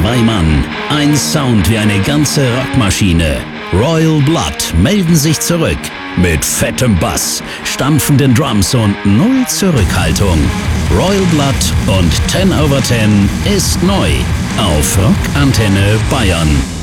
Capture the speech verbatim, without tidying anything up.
drei Mann. Ein Sound wie eine ganze Rockmaschine. Royal Blood melden sich zurück. Mit fettem Bass, stampfenden Drums und null Zurückhaltung. Royal Blood und ten over ten ist neu auf Rock Antenne Bayern.